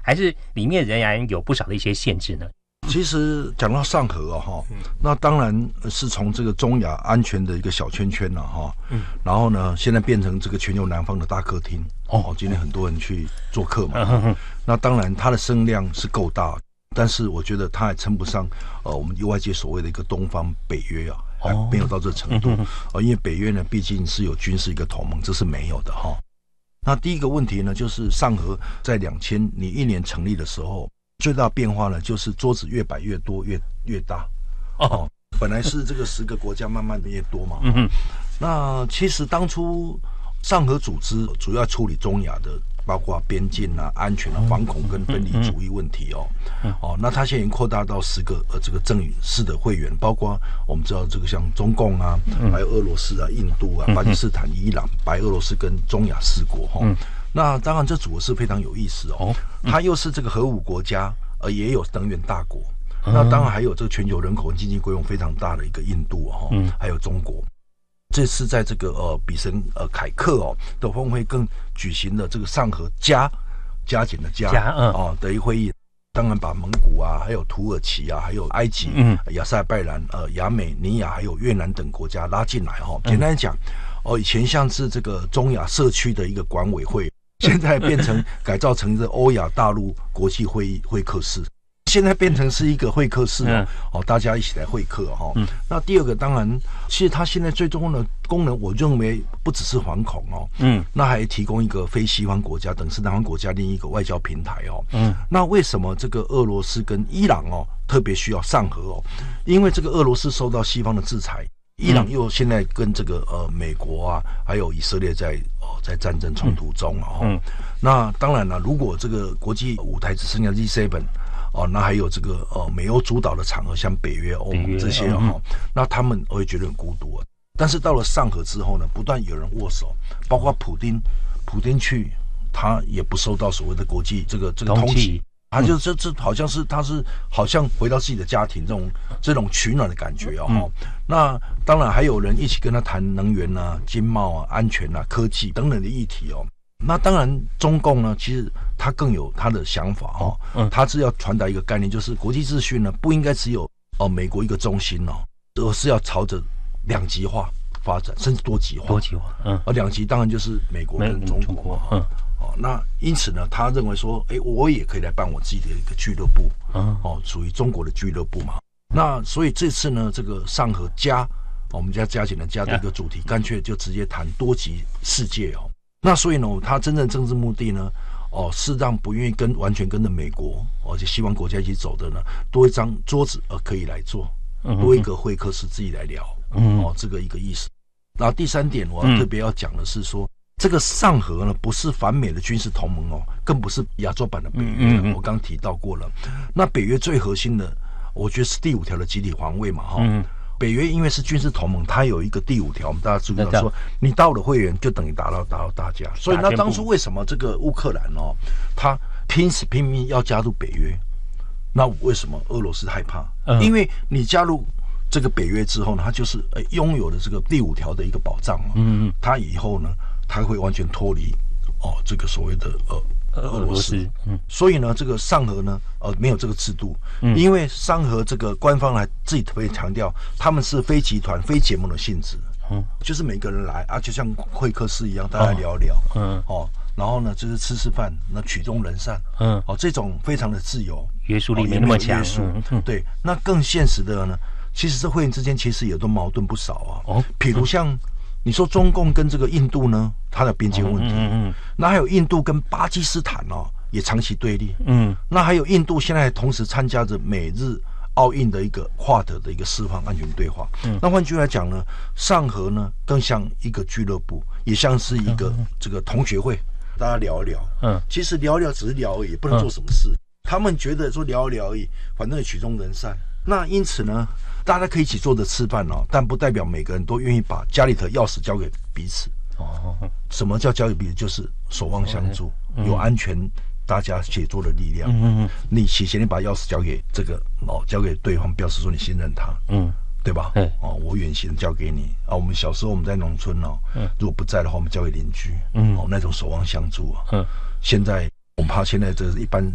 还是里面仍然有不少的一些限制呢？ 其实讲到上合那当然是从这个中亚安全的一个小圈圈了然后呢，现在变成这个全球南方的大客厅今天很多人去做客嘛那当然它的声量是够大，但是我觉得它还称不上我们外界所谓的一个东方北约还没有到这程度因为北约呢毕竟是有军事一个同盟，这是没有的那第一个问题呢，就是上合在2001年成立的时候，最大变化呢，就是桌子越摆越多，越大。本来是这个10个国家，慢慢的越多嘛。那其实当初上合组织主要处理中亚的，包括边境安全防恐跟分离主义问题那它现在已经扩大到10个这个正式的会员，包括我们知道这个像中共还有俄罗斯印度巴基斯坦、伊朗、白俄罗斯跟中亚4国那当然这组合是非常有意思它又是这个核武国家，也有能源大国。那当然还有这个全球人口经济规模非常大的一个印度还有中国。这次在这个比什凯克的峰会更举行了这个上合加减的加的一个会议，当然把蒙古还有土耳其还有埃及、亚塞拜然、亚美尼亚还有越南等国家拉进来简单讲以前像是这个中亚社区的一个管委会，现在变成改造成这欧亚大陆国际会议会客室。现在变成是一个会客室大家一起来会客那第二个当然，其实它现在最终的功能，我认为不只是反恐那还提供一个非西方国家等是南方国家另一个外交平台那为什么这个俄罗斯跟伊朗特别需要上合因为这个俄罗斯受到西方的制裁，伊朗又现在跟这个美国还有以色列在战争冲突中那当然了，如果这个国际舞台只剩下 G7那还有这个美欧主导的场合，像北约、欧盟这些那他们会觉得很孤独但是到了上合之后呢，不断有人握手，包括普丁去，他也不受到所谓的国际这个通缉，他就这好像是好像回到自己的家庭这种取暖的感觉那当然还有人一起跟他谈能源经贸安全科技等等的议题那当然中共呢，其实他更有他的想法他是要传达一个概念，就是国际秩序呢不应该只有美国一个中心而是要朝着两极化发展，甚至多极化。两极当然就是美国跟中国那因此呢，他认为说我也可以来办我自己的一个俱乐部属于中国的俱乐部嘛。那所以这次呢，这个上合加我们加减的加的一个主题，干脆就直接谈多极世界那所以呢，他真正政治目的呢是让不愿意完全跟着美国就西方国家一起走的呢，多一张桌子可以来坐，多一个会客室自己来聊这个一个意思。然后第3点我要特别要讲的是说，这个上合呢不是反美的军事同盟更不是亚洲版的北约我刚提到过了。那北约最核心的，我觉得是第5条的集体防卫嘛北约因为是军事同盟，它有一个第5条，我们大家注意到说，你到了会员就等于打到大家。所以那当初为什么这个乌克兰他拼死拼命要加入北约？那为什么俄罗斯害怕？因为你加入这个北约之后呢，它就是拥有了这个第5条的一个保障它以后呢，它会完全脱离这个所谓的俄罗斯所以呢，这个上合呢没有这个制度因为上合这个官方还自己特别强调，他们是非集团非结盟的性质就是每个人来就像会客室一样，大家聊聊然后呢就是吃饭，那曲终人散这种非常的自由， 约束力没那么强对。那更现实的呢，其实这会员之间其实也都矛盾不少比如像你说中共跟这个印度呢，它的边界问题那还有印度跟巴基斯坦也长期对立那还有印度现在同时参加着美日奥运的一个跨德的一个四方安全对话那换句来讲呢，上合呢更像一个俱乐部，也像是一个这个同学会，大家聊一聊其实聊一聊只是聊而已，不能做什么事他们觉得说聊一聊而已，反正曲终人散。那因此呢，大家可以一起坐着吃饭但不代表每个人都愿意把家里的钥匙交给彼此什么叫交给彼此？就是守望相助有安全大家协作的力量你其实你把钥匙交给这个交给对方，表示说你信任他对吧我远行交给你我们小时候我们在农村如果不在的话，我们交给邻居那种守望相助现在我们怕现在这一般